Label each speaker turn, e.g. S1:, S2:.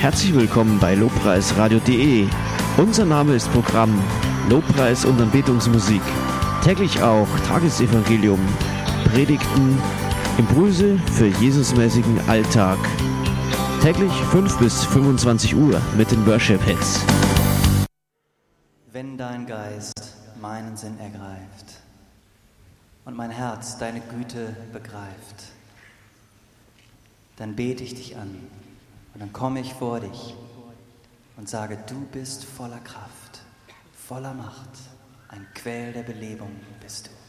S1: Herzlich willkommen bei lobpreisradio.de. Unser Name ist Programm Lobpreis und Anbetungsmusik. Täglich auch Tagesevangelium, Predigten, Impulse für Jesusmäßigen Alltag. Täglich 5 bis 25 Uhr mit den Worship-Hits.
S2: Wenn dein Geist meinen Sinn ergreift und mein Herz deine Güte begreift, dann bete ich dich an und dann komme ich vor dich und sage, du bist voller Kraft, voller Macht, ein Quell der Belebung bist du.